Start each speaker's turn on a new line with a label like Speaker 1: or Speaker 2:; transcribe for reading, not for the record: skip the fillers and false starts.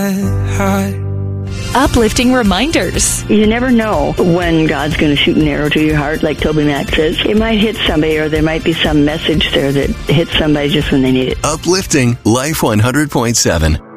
Speaker 1: Uplifting reminders.
Speaker 2: You never know when God's going to shoot an arrow to your heart, like Toby Mac says. It might hit somebody, or there might be some message there that hits somebody just when they need it.
Speaker 3: Uplifting Life 100.7.